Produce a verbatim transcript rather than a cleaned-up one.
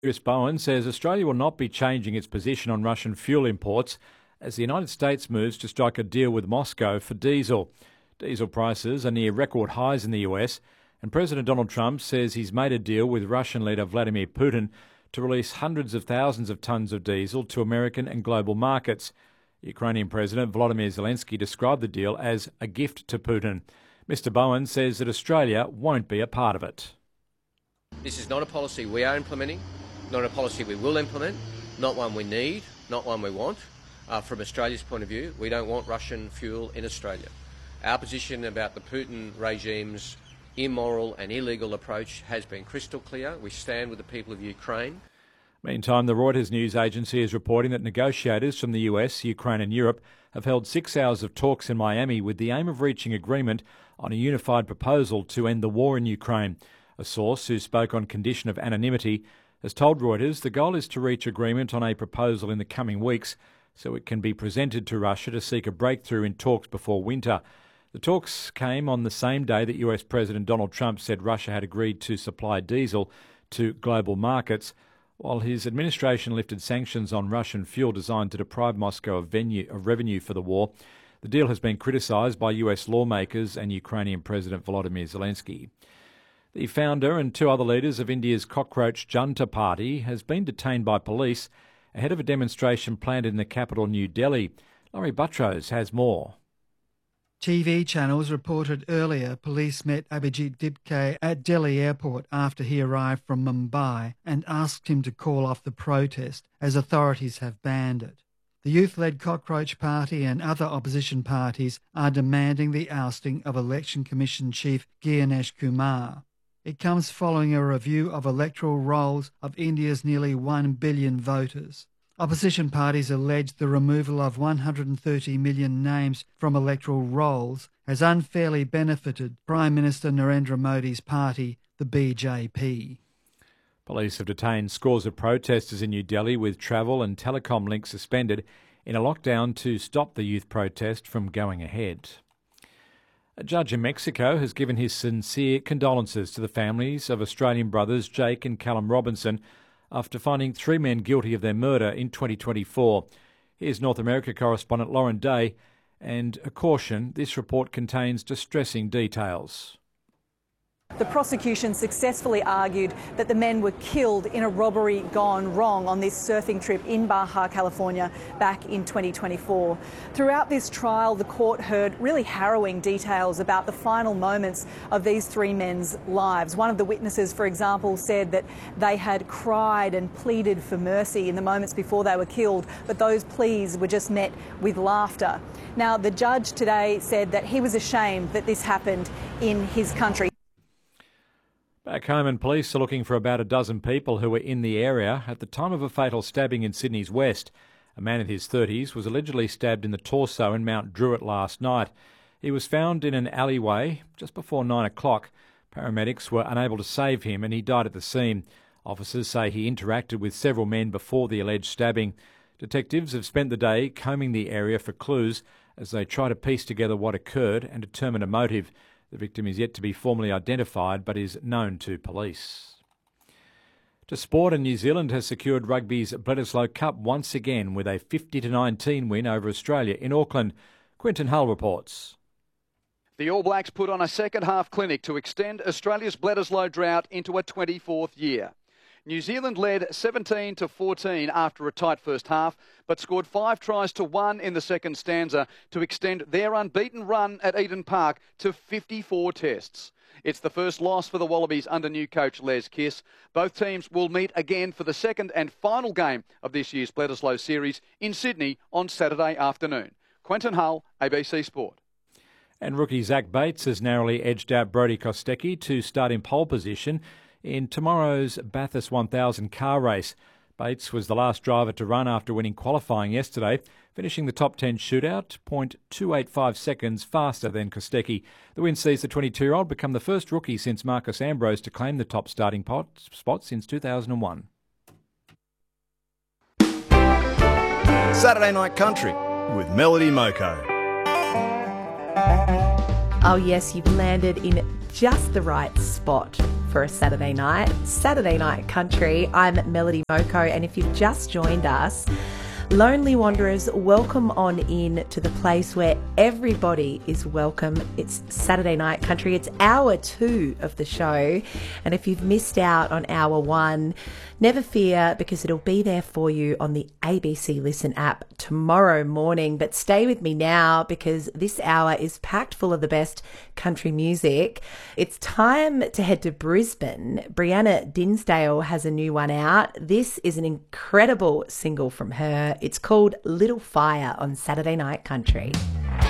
Chris Bowen says Australia will not be changing its position on Russian fuel imports as the United States moves to strike a deal with Moscow for diesel. Diesel prices are near record highs in the U S, and President Donald Trump says he's made a deal with Russian leader Vladimir Putin to release hundreds of thousands of tonnes of diesel to American and global markets. Ukrainian President Volodymyr Zelensky described the deal as a gift to Putin. Mister Bowen says that Australia won't be a part of it. This is not a policy we are implementing, not a policy we will implement, not one we need, not one we want. Uh, from Australia's point of view, we don't want Russian fuel in Australia. Our position about the Putin regime's immoral and illegal approach has been crystal clear. We stand with the people of Ukraine. Meantime, the Reuters news agency is reporting that negotiators from the U S, Ukraine and Europe have held six hours of talks in Miami with the aim of reaching agreement on a unified proposal to end the war in Ukraine. A source who spoke on condition of anonymity has told Reuters the goal is to reach agreement on a proposal in the coming weeks so it can be presented to Russia to seek a breakthrough in talks before winter. The talks came on the same day that U S President Donald Trump said Russia had agreed to supply diesel to global markets, while his administration lifted sanctions on Russian fuel designed to deprive Moscow of, venue, of revenue for the war. The deal has been criticised by U S lawmakers and Ukrainian President Volodymyr Zelensky. The founder and two other leaders of India's Cockroach Junta Party has been detained by police ahead of a demonstration planned in the capital, New Delhi. Laurie Buttrose has more. T V channels reported earlier police met Abhijit Dipke at Delhi airport after he arrived from Mumbai and asked him to call off the protest as authorities have banned it. The youth-led Cockroach Party and other opposition parties are demanding the ousting of Election Commission Chief Gyanesh Kumar. It comes following a review of electoral rolls of India's nearly one billion voters. Opposition parties allege the removal of one hundred thirty million names from electoral rolls has unfairly benefited Prime Minister Narendra Modi's party, the B J P. Police have detained scores of protesters in New Delhi with travel and telecom links suspended in a lockdown to stop the youth protest from going ahead. A judge in Mexico has given his sincere condolences to the families of Australian brothers Jake and Callum Robinson after finding three men guilty of their murder in twenty twenty-four. Here's North America correspondent Lauren Day, and a caution, this report contains distressing details. The prosecution successfully argued that the men were killed in a robbery gone wrong on this surfing trip in Baja California back in twenty twenty-four. Throughout this trial, the court heard really harrowing details about the final moments of these three men's lives. One of the witnesses, for example, said that they had cried and pleaded for mercy in the moments before they were killed, but those pleas were just met with laughter. Now, the judge today said that he was ashamed that this happened in his country. Back home, and police are looking for about a dozen people who were in the area at the time of a fatal stabbing in Sydney's West. A man in his thirties was allegedly stabbed in the torso in Mount Druitt last night. He was found in an alleyway just before nine o'clock. Paramedics were unable to save him and he died at the scene. Officers say he interacted with several men before the alleged stabbing. Detectives have spent the day combing the area for clues as they try to piece together what occurred and determine a motive. The victim is yet to be formally identified but is known to police. To sport, and New Zealand has secured rugby's Bledisloe Cup once again with a fifty to nineteen win over Australia in Auckland. Quinton Hull reports. The All Blacks put on a second-half clinic to extend Australia's Bledisloe drought into a twenty-fourth year. New Zealand led seventeen to fourteen after a tight first half, but scored five tries to one in the second stanza to extend their unbeaten run at Eden Park to fifty-four tests. It's the first loss for the Wallabies under new coach Les Kiss. Both teams will meet again for the second and final game of this year's Bledisloe series in Sydney on Saturday afternoon. Quentin Hull, A B C Sport. And rookie Zach Bates has narrowly edged out Brody Kostecki to start in pole position in tomorrow's Bathurst one thousand car race. Bates was the last driver to run after winning qualifying yesterday, finishing the top ten shootout zero point two eight five seconds faster than Kostecki. The win sees the twenty-two-year-old become the first rookie since Marcus Ambrose to claim the top starting pot spot since two thousand one. Saturday Night Country with Melody Moko. Oh yes, you've landed in just the right spot for a Saturday night. Saturday Night Country. I'm Melody Moko, and if you've just joined us, Lonely Wanderers, welcome on in to the place where everybody is welcome. It's Saturday Night Country. It's hour two of the show. And if you've missed out on hour one, never fear, because it'll be there for you on the A B C Listen app tomorrow morning. But stay with me now, because this hour is packed full of the best country music. It's time to head to Brisbane. Brianna Dinsdale has a new one out. This is an incredible single from her. It's called Little Fire on Saturday Night Country.